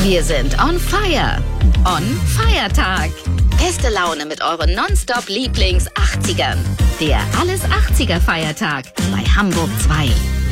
Wir sind on fire. On Feiertag. Beste Laune mit euren Nonstop Lieblings-80ern. Der Alles 80er Feiertag bei Hamburg 2.